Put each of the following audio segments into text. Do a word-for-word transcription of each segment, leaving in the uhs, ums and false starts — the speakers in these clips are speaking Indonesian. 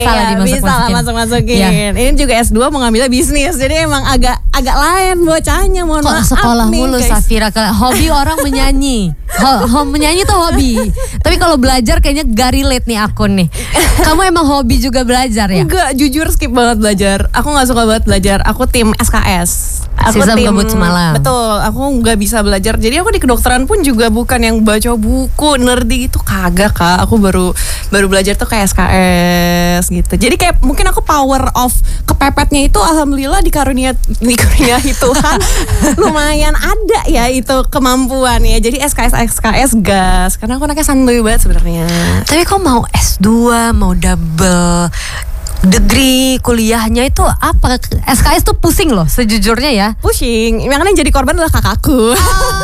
Salah Iya, dimasuk bisa lah masuk-masukin. Iya. Ini juga S dua mau ngambilnya bisnis. Jadi emang agak agak lain bocahnya, mohon Kok maaf sekolah nih, mulu guys. Safira? Hobi orang menyanyi. Ho, ho, menyanyi tuh hobi. Tapi kalau belajar kayaknya gak relate nih akun nih. Kamu emang hobi juga belajar ya? Enggak, jujur skip banget belajar. Aku gak suka banget belajar. Aku tim S K S. Aku Sistem tim gabut semalam. Betul, aku nggak bisa belajar. Jadi aku di kedokteran pun juga bukan yang baca buku nerdy gitu, kagak Kak. Aku baru baru belajar tuh kayak S K S gitu. Jadi kayak mungkin aku power of kepepetnya itu alhamdulillah dikarunia dikaruniai Tuhan lumayan ada ya itu kemampuan ya. Jadi S K S S K S gas karena aku anaknya santuy banget sebenarnya. Tapi kok mau S dua, mau double degree kuliahnya itu apa? S K S tuh pusing loh sejujurnya ya. Pusing, makanya jadi korban adalah kakakku.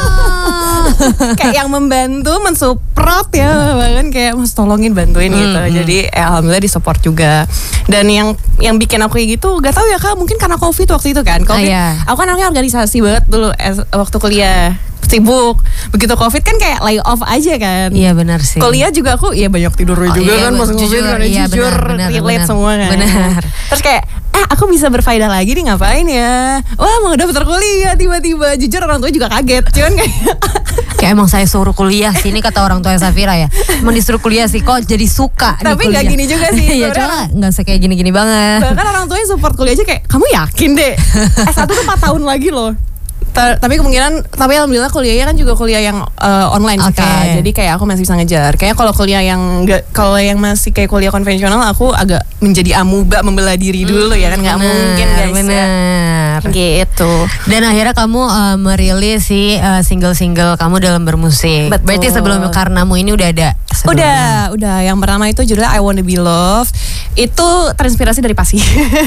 Ah. Kayak yang membantu, mensupport ya, bahkan kayak mas tolongin bantuin Hmm, gitu. hmm. Jadi eh, alhamdulillah disupport juga. Dan yang yang bikin aku kayak gitu, gak tahu ya Kak, mungkin karena COVID waktu itu kan. COVID, Ah, iya. aku kan anaknya organisasi banget dulu es, waktu kuliah. Sibuk. Begitu COVID kan kayak lay off aja kan. Iya benar sih. Kuliah juga aku ya banyak tidur Oh, juga iya, kan pas COVID jujur, kan iya, jujur benar, benar, relate benar. semua kan. Benar. Terus kayak eh aku bisa berfaedah lagi nih ngapain ya? Wah mau daftar kuliah tiba-tiba. Jujur orang tua juga kaget. Cuman kayak Kayak emang saya suruh kuliah sih, ini kata orang tua Safira ya. Emang disuruh kuliah sih, kok jadi suka nih Tapi kuliah. nggak gini juga sih, Iya, sebenarnya. cuma nggak kayak gini-gini banget. bahkan orang tuanya support kuliah aja kayak kamu yakin deh S satu tuh empat tahun lagi loh. Ta- tapi kemungkinan tapi alhamdulillah kuliahnya kan juga kuliah yang uh, online sih Oke. Kak. Jadi kayak aku masih bisa ngejar. Kayak kalau kuliah yang enggak kalau yang masih kayak kuliah konvensional aku agak menjadi amuba membela diri dulu ya kan nggak Benar, mungkin guys. benar. Ya. Gitu. Dan akhirnya kamu uh, merilis si uh, single-single kamu dalam bermusik. Betul. Berarti sebelum Karenamu ini udah ada sebelumnya? Udah, udah. Yang pertama itu judulnya I Wanna Be Loved. Itu terinspirasi dari pasien.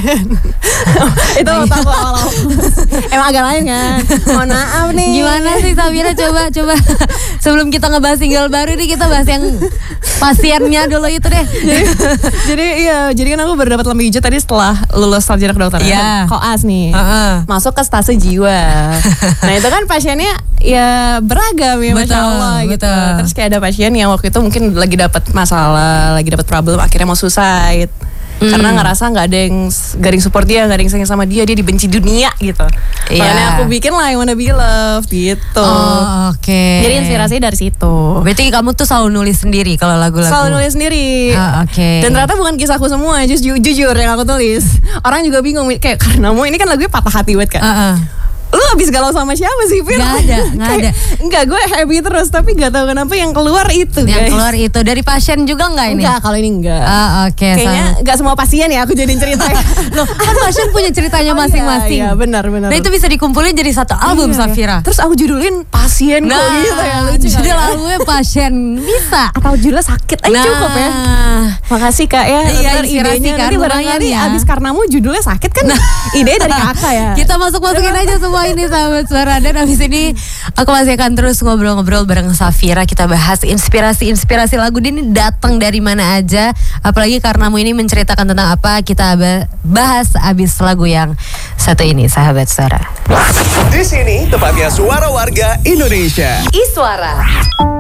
Itu waktu aku awal-awal. Emang agak lain kan. Mohon maaf nih. Gimana sih Safira, coba coba sebelum kita ngebahas single baru nih kita bahas yang pasiennya dulu itu deh. jadi, jadi iya, jadi kan aku baru dapat lampu hijau tadi setelah lulus sarjana kedokteran. Iya. Koas nih. Heeh. Masuk ke stase jiwa. Nah itu kan pasiennya ya beragam ya, Betul, masya Allah gitu. betul. Terus kayak ada pasien yang waktu itu mungkin lagi dapat masalah, lagi dapat problem, akhirnya mau suicide. Hmm. Karena ngerasa nggak ada yang garing support dia, nggak ada yang sayang sama dia, dia dibenci dunia gitu. Iya. Makanya aku bikin lah I Wanna Be Loved gitu. Oh, oke. Jadi inspirasi dari situ. Berarti kamu tuh selalu nulis sendiri kalau lagu-lagu. Selalu nulis sendiri. Ah, oke. Dan ternyata bukan kisahku semua, just ju- jujur yang aku tulis. Orang juga bingung kayak Karenamu ini kan lagunya patah hati banget kan. Heeh. Lu abis galau sama siapa sih Fir? Nggak ada, nggak ada. Enggak, gue happy terus tapi gak tahu kenapa yang keluar itu Yang guys. keluar itu dari pasien juga nggak ini? Enggak, kalau ini enggak. Ah, oke. Kayaknya enggak semua pasien ya aku jadiin cerita. Loh, kan pasien punya ceritanya Oh, masing-masing. Iya, iya, benar benar. Nah itu bisa dikumpulin jadi satu album, Iya, Safira. Terus aku judulin pasien kok gitu ya. Lucu jadi nggak ya? lagunya pasien bisa. Atau judulnya sakit aja Nah, cukup ya. Makasih Kak ya. Iya, Ntar inspirasi idenya kan, nanti lumayan barangkali ya. abis Karenamu judulnya sakit kan. Ide dari Kakak ya. Kita masuk-masukin aja semua ini sahabat suara. Dan abis ini aku masih akan terus ngobrol-ngobrol bareng Safira. Kita bahas inspirasi-inspirasi lagu ini datang dari mana aja. Apalagi Karenamu ini menceritakan tentang apa. Kita bahas abis lagu yang satu ini sahabat suara. Di sini tepatnya suara warga Indonesia. Iswara.